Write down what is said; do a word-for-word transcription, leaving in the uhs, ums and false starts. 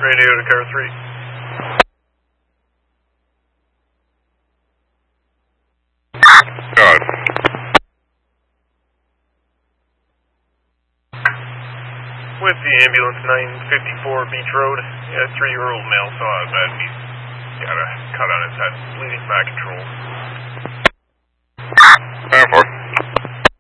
Radio to car three. God. With the ambulance, nine fifty-four Beach Road. Yeah, three-year-old male saw a bad meat. Got a cut on his head, bleeding, back control.